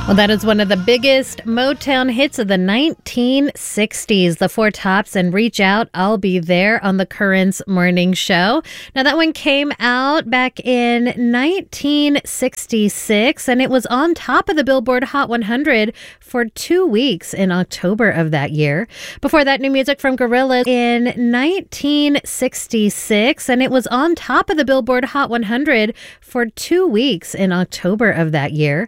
Well, that is one of the biggest Motown hits of the 1960s, the Four Tops and Reach Out, I'll Be There on the Currents Morning Show. Now, that one came out back in 1966, and it was on top of the Billboard Hot 100 for 2 weeks in October of that year. Before that, new music from Gorillaz in 1966, and it was on top of the Billboard Hot 100 for 2 weeks in October of that year.